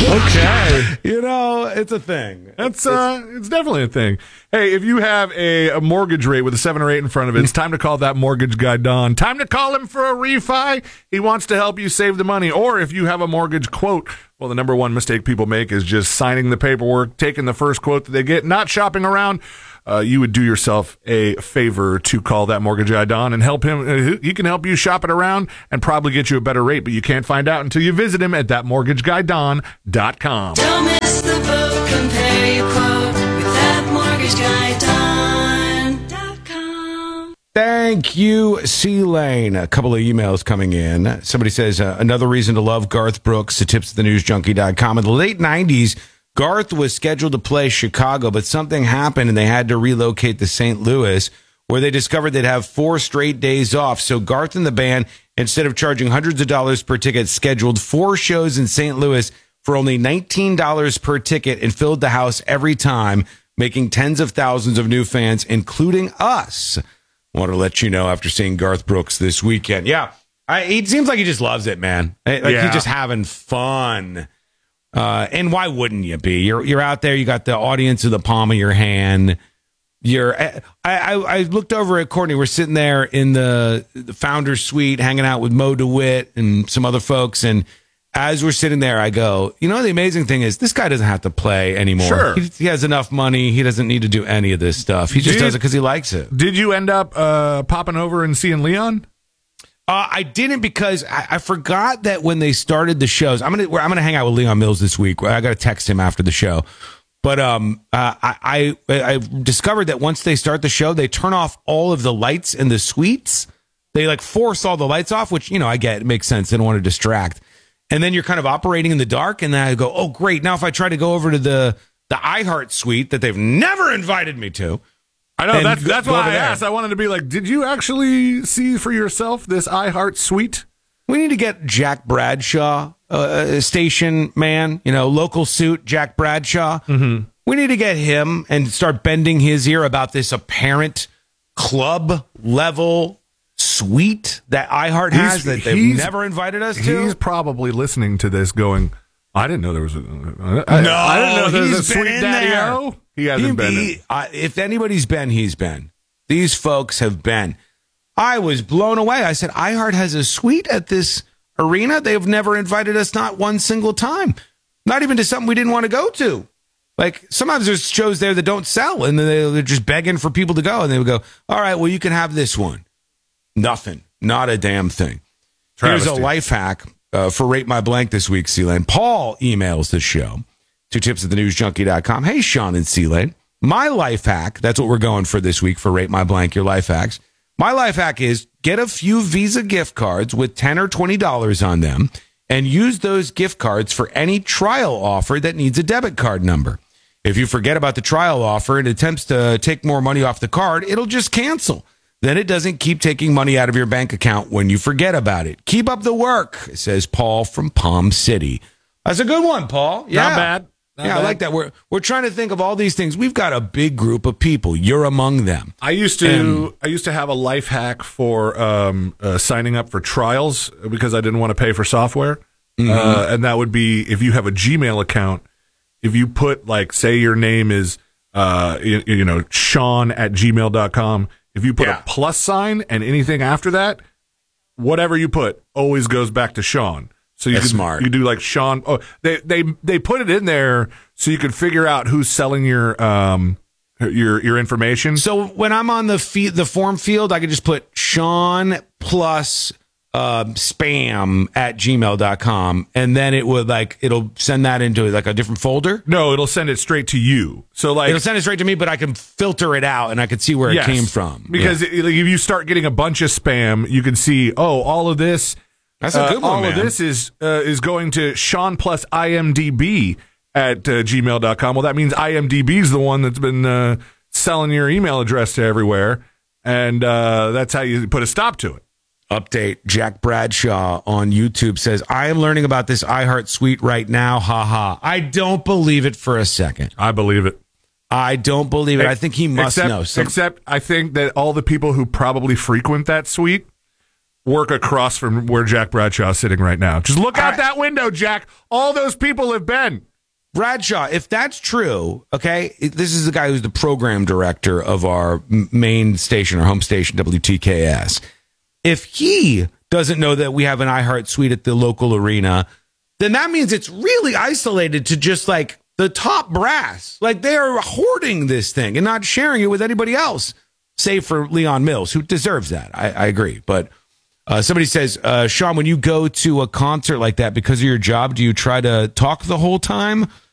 Okay. It's a thing. It's definitely a thing. Hey, if you have a mortgage rate with a 7 or 8 in front of it, it's time to call that mortgage guy, Don. Time to call him for a refi. He wants to help you save the money. Or if you have a mortgage quote, well, the number one mistake people make is just signing the paperwork, taking the first quote that they get, not shopping around. You would do yourself a favor to call that mortgage guy, Don, and help him. He can help you shop it around and probably get you a better rate, but you can't find out until you visit him at thatmortgageguydon.com. Don't miss the boat. Compare your quote with thatmortgageguydon.com. Thank you, C-Lane. A couple of emails coming in. Somebody says, another reason to love Garth Brooks at tipsathenewsjunkie.com. In the late 90s, Garth was scheduled to play Chicago, but something happened and they had to relocate to St. Louis, where they discovered they'd have 4 straight days off. So Garth and the band, instead of charging hundreds of dollars per ticket, scheduled 4 shows in St. Louis for only $19 per ticket and filled the house every time, making tens of thousands of new fans, including us. Want to let you know after seeing Garth Brooks this weekend. Yeah, it seems like he just loves it, man. He's just having fun. And why wouldn't you be? You're out there. You got the audience in the palm of your hand. I looked over at Courtney. We're sitting there in the founder's suite, hanging out with Mo DeWitt and some other folks. And as we're sitting there, I go, the amazing thing is this guy doesn't have to play anymore. Sure. He has enough money. He doesn't need to do any of this stuff. He just does it because he likes it. Did you end up popping over and seeing Leon? I didn't, because I forgot that when they started the shows. I'm gonna hang out with Leon Mills this week. I got to text him after the show. But I discovered that once they start the show, they turn off all of the lights in the suites. They force all the lights off, which I get. It makes sense. They don't want to distract. And then you're kind of operating in the dark. And then I go, oh great! Now if I try to go over to the iHeart suite that they've never invited me to. I know, that's why I asked. I wanted to be like, did you actually see for yourself this iHeart suite? We need to get Jack Bradshaw, station man, local suit, Jack Bradshaw. Mm-hmm. We need to get him and start bending his ear about this apparent club level suite that iHeart has that they've never invited us to. He's probably listening to this going, I didn't know there was a Sweet Daddy-O. He hasn't been. If anybody's been, he's been. These folks have been. I was blown away. I said, iHeart has a suite at this arena. They've never invited us, not one single time. Not even to something we didn't want to go to. Sometimes there's shows there that don't sell, and they're just begging for people to go. And they would go, all right, well, you can have this one. Nothing. Not a damn thing. Travesty. Here's a life hack for Rate My Blank this week, C-Lane. Paul emails the show to tipsathenewsjunkie.com. Hey, Sean and C-Lane. My life hack, that's what we're going for this week for Rate My Blank, your life hacks. My life hack is get a few Visa gift cards with $10 or $20 on them and use those gift cards for any trial offer that needs a debit card number. If you forget about the trial offer and attempts to take more money off the card, it'll just cancel. Then it doesn't keep taking money out of your bank account when you forget about it. Keep up the work, says Paul from Palm City. That's a good one, Paul. Yeah. Not bad. I like that. We're trying to think of all these things. We've got a big group of people. You're among them. I used to have a life hack for signing up for trials because I didn't want to pay for software. Mm-hmm. And that would be if you have a Gmail account, if you put say your name is Sean at gmail.com, if you put a plus sign and anything after that, whatever you put always goes back to Sean. So you smart. You do Sean. Oh, they put it in there so you can figure out who's selling your information. So when I'm on the form field, I can just put Sean plus spam at gmail.com, and then it would it'll send that into a different folder. No, it'll send it straight to you. So it'll send it straight to me, but I can filter it out and I can see where it came from. Because if you start getting a bunch of spam, you can see all of this. That's a good one, all man. of this is going to Sean plus IMDb at gmail.com. Well, that means IMDb is the one that's been selling your email address to everywhere, and that's how you put a stop to it. Update. Jack Bradshaw on YouTube says, I am learning about this iHeart suite right now. Ha ha. I don't believe it for a second. I believe it. I don't believe it. I think he must know. Except I think that all the people who probably frequent that suite work across from where Jack Bradshaw is sitting right now. Just look out that window, Jack. All those people have been. Bradshaw, if that's true, okay, this is the guy who's the program director of our main station, our home station, WTKS. If he doesn't know that we have an iHeart suite at the local arena, then that means it's really isolated to just like the top brass. Like they are hoarding this thing and not sharing it with anybody else, save for Leon Mills, who deserves that. I agree. But somebody says, Sean, when you go to a concert like that because of your job, do you try to talk the whole time?